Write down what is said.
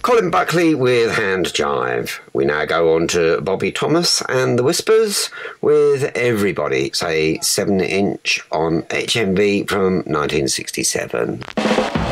Colin Buckley with Hand Jive. We now go on to Bobby Thomas and the Whispers with Everybody, say 7-inch on HMV from 1967.